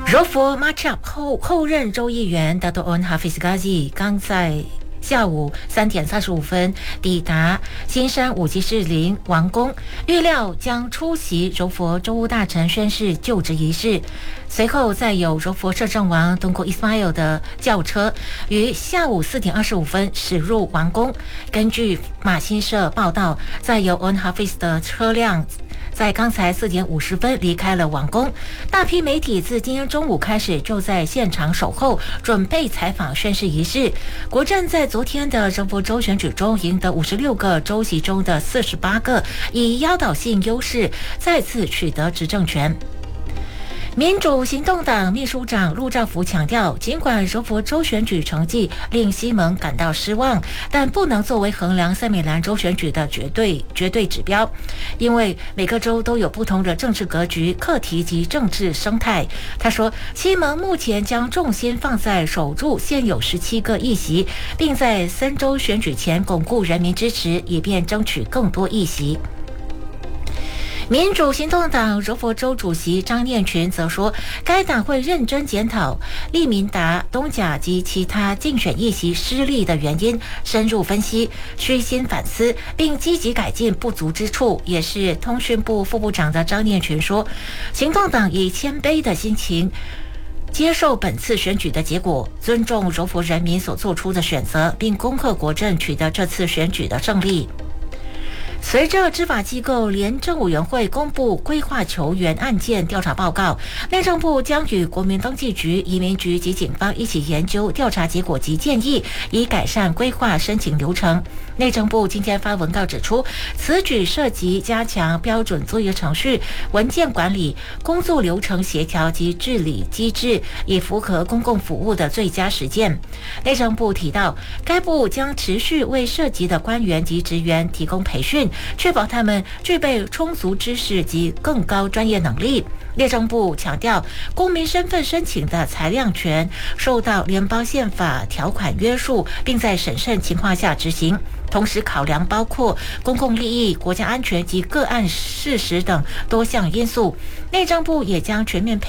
柔佛 Matchup 后任州议员Dato' Onn Hafiz Ghazi 刚在下午3点35分抵达金山五级士林王宫，预料将出席柔佛州务大臣宣誓就职仪式。随后再有柔佛摄政王东国 Ismail 的轿车于下午4点25分驶入王宫。根据马新社报道，再由 Onn Hafiz 的车辆在刚才4点50分离开了王宫，大批媒体自今天中午开始就在现场守候，准备采访宣誓仪式。国阵在昨天的柔佛州选举中赢得56个州席中的48个，以压倒性优势再次取得执政权。民主行动党秘书长陆兆福强调，尽管柔佛州选举成绩令西蒙感到失望，但不能作为衡量塞美兰州选举的绝对指标，因为每个州都有不同的政治格局、课题及政治生态。他说，西蒙目前将重心放在守住现有17个议席，并在3州选举前巩固人民支持，以便争取更多议席。民主行动党柔佛州主席张念群则说，该党会认真检讨利民达、东甲及其他竞选议席失利的原因，深入分析，虚心反思，并积极改进不足之处。也是通讯部副部长的张念群说，行动党以谦卑的心情接受本次选举的结果，尊重柔佛人民所做出的选择，并恭贺国阵取得这次选举的胜利。随着执法机构廉政委员会公布规划球员案件调查报告，内政部将与国民登记局、移民局及警方一起研究调查结果及建议，以改善规划申请流程。内政部今天发文告指出，此举涉及加强标准作业程序、文件管理、工作流程协调及治理机制，以符合公共服务的最佳实践。内政部提到，该部将持续为涉及的官员及职员提供培训，确保他们具备充足知识及更高专业能力。内政部强调，公民身份申请的裁量权受到联邦宪法条款约束，并在审慎情况下执行，同时考量包括公共利益、国家安全及个案事实等多项因素。内政部也将全面配